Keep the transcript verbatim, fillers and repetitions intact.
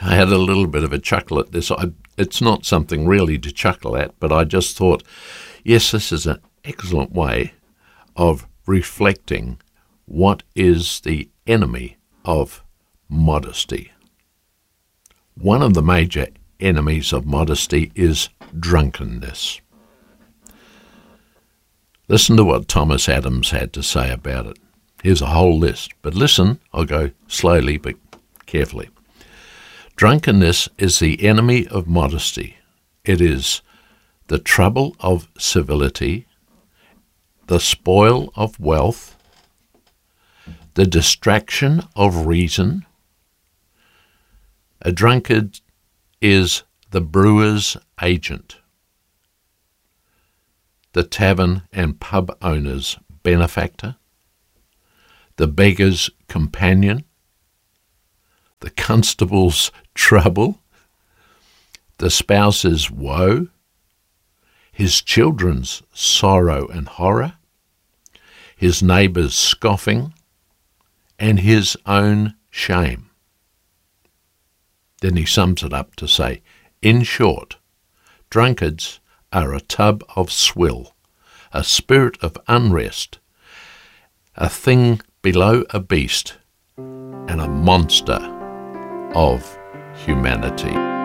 I had a little bit of a chuckle at this. I, it's not something really to chuckle at, but I just thought, yes, this is an excellent way of reflecting what is the enemy of modesty. One of the major enemies of modesty is drunkenness. Listen to what Thomas Adams had to say about it. Here's a whole list, but listen, I'll go slowly but carefully. Drunkenness is the enemy of modesty. It is the trouble of civility, the spoil of wealth, the distraction of reason. A drunkard is the brewer's agent, the tavern and pub owner's benefactor, the beggar's companion, the constable's trouble, the spouse's woe, his children's sorrow and horror, his neighbour's scoffing, and his own shame. Then he sums it up to say, in short, drunkards are a tub of swill, a spirit of unrest, a thing below a beast, and a monster of humanity.